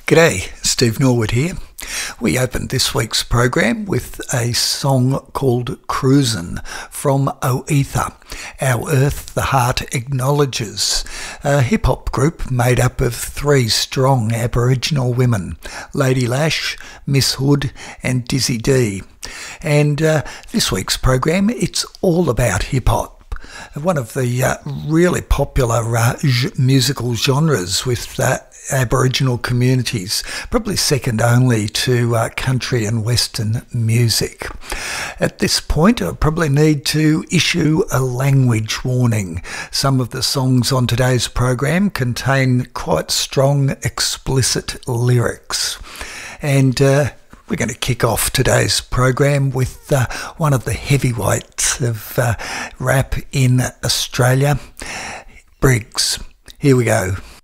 G'day, Steve Norwood here. We opened this week's program with a song called Cruisin' from Oether, Our Earth the Heart Acknowledges, a hip-hop group made up of three strong Aboriginal women, Lady Lash, Miss Hood and Dizzy D. And this week's program, it's all about hip-hop. One of the really popular musical genres with Aboriginal communities, probably second only to country and western music. At this point, I probably need to issue a language warning. Some of the songs on today's program contain quite strong, explicit lyrics. And we're going to kick off today's program with one of the heavyweights of rap in Australia, Briggs. Here we go.